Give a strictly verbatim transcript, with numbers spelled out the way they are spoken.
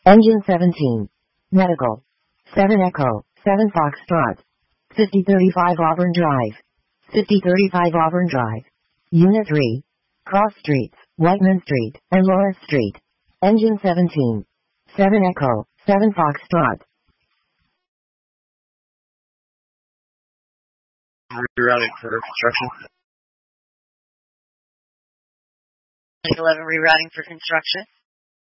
Engine seventeen. Medical. seven Echo, seven Foxtrot. fifty thirty-five Auburn Drive. fifty thirty-five Auburn Drive. Unit three. Cross Streets, Whiteman Street, and Lawrence Street. Engine seventeen. seven Echo, seven Foxtrot. Rerouting for construction. eleven rerouting for construction.